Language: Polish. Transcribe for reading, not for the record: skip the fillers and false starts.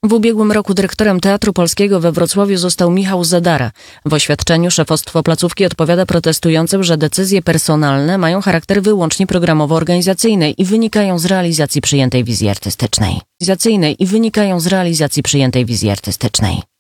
W ubiegłym roku dyrektorem Teatru Polskiego we Wrocławiu został Michał Zadara. W oświadczeniu szefostwo placówki odpowiada protestującym, że decyzje personalne mają charakter wyłącznie programowo-organizacyjny i wynikają z realizacji przyjętej wizji artystycznej.